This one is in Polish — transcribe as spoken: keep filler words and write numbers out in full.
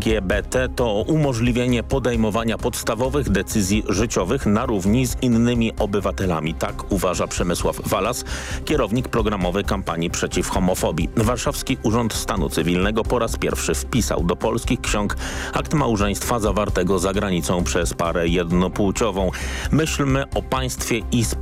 G B T to umożliwienie podejmowania podstawowych decyzji życiowych na równi z innymi obywatelami. Tak uważa Przemysław Walas, kierownik programowej kampanii przeciw homofobii. Warszawski Urząd Stanu Cywilnego po raz pierwszy wpisał do polskich ksiąg akt małżeństwa zawartego za granicą przez parę jednopłciową. Myślmy o państwie i